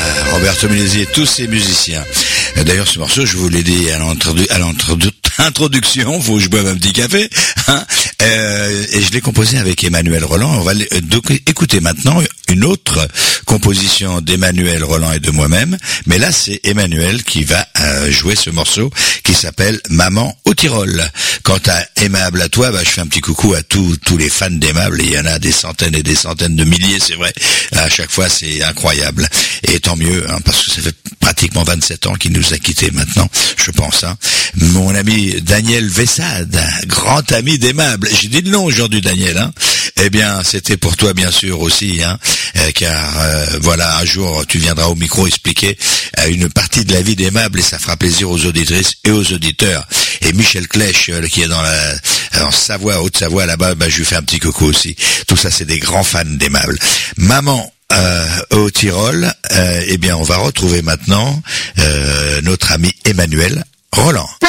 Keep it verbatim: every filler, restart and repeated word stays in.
Roberto Milesi et tous ses musiciens. D'ailleurs, ce morceau, je vous l'ai dit à l'introduction, faut que je boive un petit café, hein, euh, et je l'ai composé avec Emmanuel Roland. On va donc écouter maintenant une autre composition d'Emmanuel Roland et de moi-même, mais là, c'est Emmanuel qui va euh, jouer ce morceau qui s'appelle Maman au Tyrol. Quant à Aimable à toi, bah, je fais un petit coucou à tous tous les fans d'Aimable, et il y en a des centaines et des centaines de milliers, c'est vrai. À chaque fois, c'est incroyable. Et tant mieux, hein, parce que ça fait pratiquement vingt-sept ans qu'il nous a quittés maintenant, je pense. Hein. Mon ami Daniel Vessade, grand ami d'Aimable. J'ai dit le nom aujourd'hui, Daniel. Hein. Eh bien, c'était pour toi, bien sûr, aussi, hein, euh, car euh, voilà, un jour, tu viendras au micro expliquer euh, une partie de la vie d'Aimable, et ça fera plaisir aux auditrices et aux auditeurs. Et Michel Clèche, euh, qui est dans la en Savoie, Haute-Savoie, là-bas, bah, je lui fais un petit coucou aussi. Tout ça, c'est des grands fans d'Aimable. Maman Euh, au Tyrol, euh, eh bien on va retrouver maintenant euh, notre ami Emmanuel Roland.